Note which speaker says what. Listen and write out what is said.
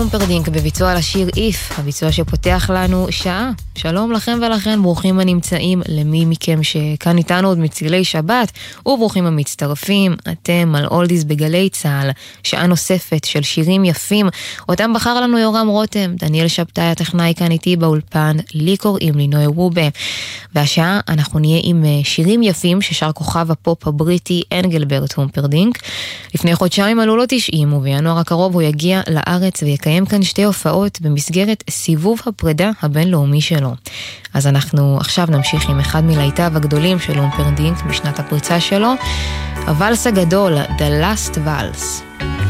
Speaker 1: לומפרדינק בביצוע לשיר איף, הביצוע שפותח לנו שעה. שלום לכם ולכן, ברוכים הנמצאים למי מכם שכאן איתנו עוד מצילי שבת, וברוכים המצטרפים, אתם על אולדיס בגלי צהל, שעה נוספת של שירים יפים, אותם בחר לנו יורם רותם, דניאל שבתאי הטכנאי כאן איתי באולפן, לי קוראים לי נוי רובה, והשעה אנחנו נהיה עם שירים יפים ששר כוכב הפופ הבריטי אנגלברט הומפרדינק. לפני חודשיים עלו לו 90, ובינואר הקרוב הוא יגיע לארץ ויקיים כאן שתי הופעות במסגרת סיבוב הפרידה הבינלאומי שלו. אז אנחנו עכשיו נמשיך עם אחד מלהיטיו הגדולים של הומפרדינק בשנת הפריצה שלו, הוואלס הגדול, The Last Waltz.